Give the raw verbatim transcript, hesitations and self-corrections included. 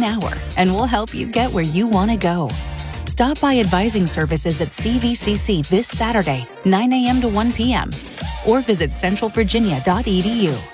one hour, and we'll help you get where you want to go. Stop by Advising Services at C V C C this Saturday, nine a.m. to one p.m., or visit central virginia dot e d u.